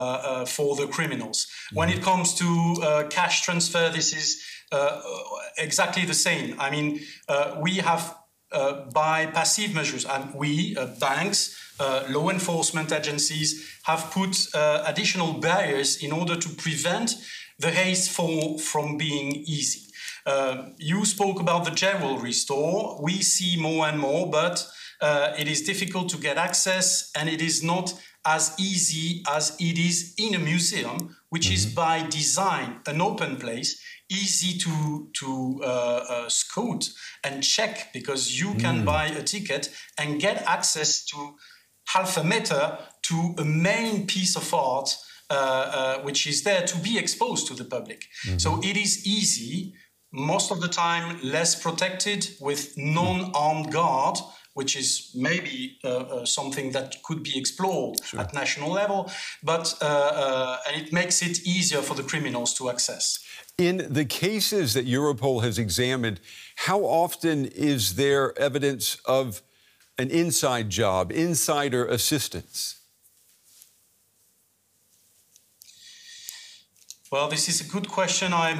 for the criminals. When it comes to cash transfer, this is exactly the same. I mean, we have, by passive measures, and we, banks, law enforcement agencies, have put additional barriers in order to prevent the haste from being easy. You spoke about the jewelry store. We see more and more, but it is difficult to get access, and it is not as easy as it is in a museum, which is by design an open place, easy to scout and check, because you can buy a ticket and get access to half a meter to a main piece of art which is there to be exposed to the public. So it is easy, most of the time less protected, with non-armed guard, which is maybe something that could be explored at national level, but and it makes it easier for the criminals to access. In the cases that Europol has examined, how often is there evidence of an inside job, insider assistance? Well, this is a good question. I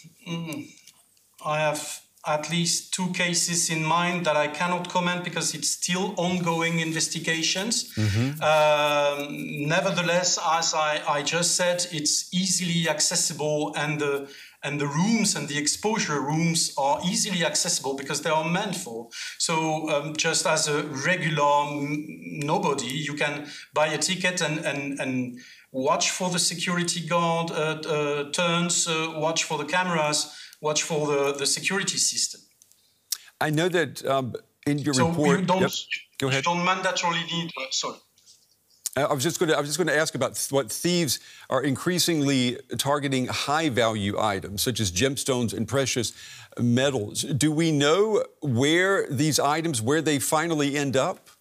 have at least 2 cases in mind that I cannot comment because it's still ongoing investigations. Nevertheless, as I just said, it's easily accessible, and the rooms and the exposure rooms are easily accessible because they are meant for. So just as a regular nobody, you can buy a ticket and watch for the security guard turns, watch for the cameras, watch for the security system. I know that in your report... So you don't, Go ahead. You don't mandatorily need... sorry. I was just going to ask about what thieves are increasingly targeting high-value items, such as gemstones and precious metals. Do we know where these items, where they finally end up?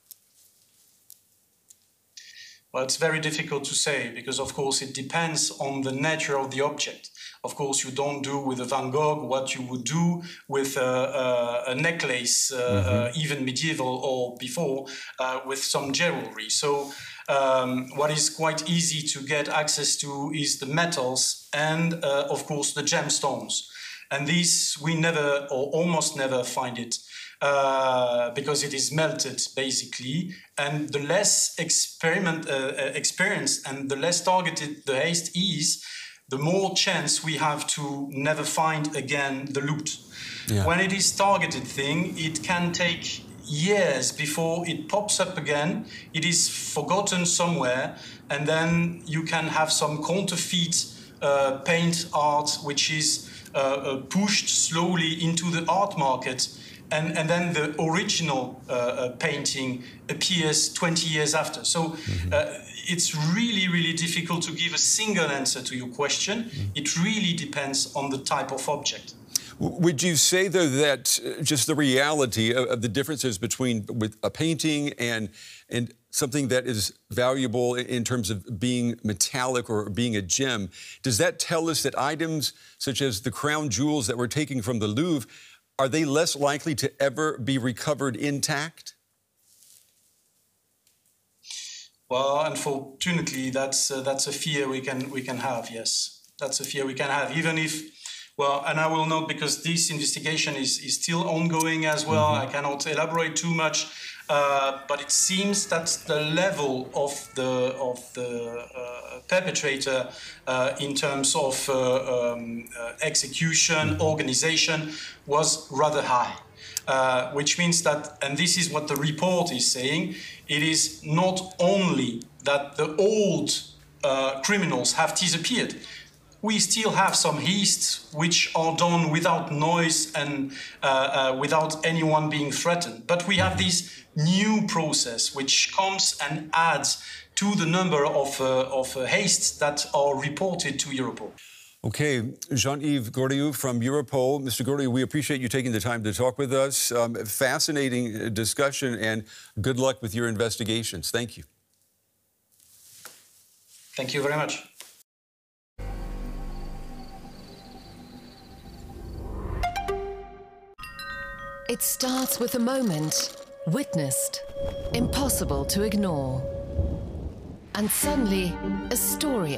Well, it's very difficult to say because, of course, it depends on the nature of the object. Of course, you don't do with a Van Gogh what you would do with a necklace, even medieval or before, with some jewelry. So what is quite easy to get access to is the metals and, of course, the gemstones. And these we never or almost never find it because it is melted, basically. And the less experience and the less targeted the haste is, the more chance we have to never find again the loot. Yeah. When it is targeted thing, it can take years before it pops up again. It is forgotten somewhere, and then you can have some counterfeit paint art, which is pushed slowly into the art market, and then the original painting appears 20 years after. So it's really, really difficult to give a single answer to your question. It really depends on the type of object. Would you say, though, that just the reality of the differences between with a painting and something that is valuable in terms of being metallic or being a gem, does that tell us that items such as the crown jewels that we're taking from the Louvre, are they less likely to ever be recovered intact? Well, unfortunately, that's a fear we can have. Yes, that's a fear we can have, even if. Well, and I will note, because this investigation is still ongoing as well. I cannot elaborate too much, but it seems that the level of the perpetrator in terms of execution, organization, was rather high. Which means that, and this is what the report is saying, it is not only that the old criminals have disappeared. We still have some heists which are done without noise and without anyone being threatened. But we have this new process which comes and adds to the number of heists that are reported to Europol. Okay, Jean-Yves Goriou from Europol. Mr. Goriou, we appreciate you taking the time to talk with us. Fascinating discussion, and good luck with your investigations. Thank you. Thank you very much. It starts with a moment witnessed, impossible to ignore. and suddenly, a story